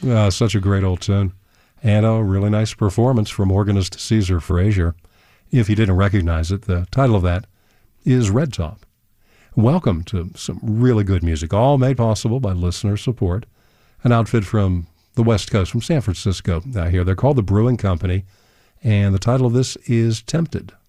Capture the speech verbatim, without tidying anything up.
Uh, such a great old tune. And a really nice performance from organist Caesar Frazier. If you didn't recognize it, the title of that is Red Top. Welcome to some really good music, all made possible by listener support. An outfit from the West Coast, from San Francisco. Now here, they're called the Brewing Company, and the title of this is Tempted.